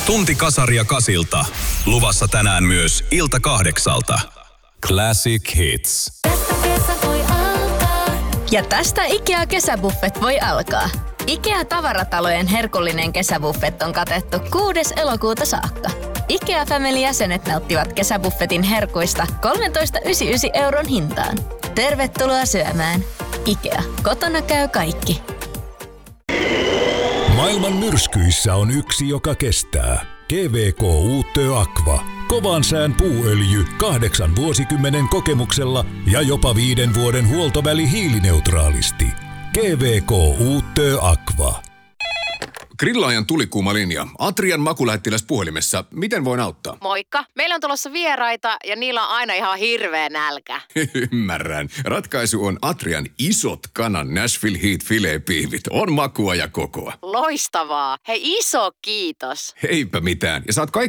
Tunti kasaria kasilta. Luvassa tänään myös ilta 8:00. Classic Hits. Ja tästä IKEA-kesäbuffet voi alkaa. IKEA-tavaratalojen herkullinen kesäbuffet on katettu 6. elokuuta saakka. IKEA Family-jäsenet nauttivat kesäbuffetin herkuista 13,99 € hintaan. Tervetuloa syömään. IKEA. Kotona käy kaikki. Maailman myrskyissä on yksi, joka kestää. GVK Uutö Aqua. Kovan sään puuöljy 8 vuosikymmenen kokemuksella ja jopa 5 vuoden huoltoväli hiilineutraalisti. GVK Uutö Aqua. Grillaajan tulikuuma linja. Atrian makulähettiläs puhelimessa. Miten voin auttaa? Moikka. Meillä on tulossa vieraita ja niillä on aina ihan hirveä nälkä. Ymmärrän. Ratkaisu on Atrian isot kanan Nashville Heat filet-piivit. On makua ja kokoa. Loistavaa. Hei, iso kiitos. Heipä mitään. Ja saat kaikki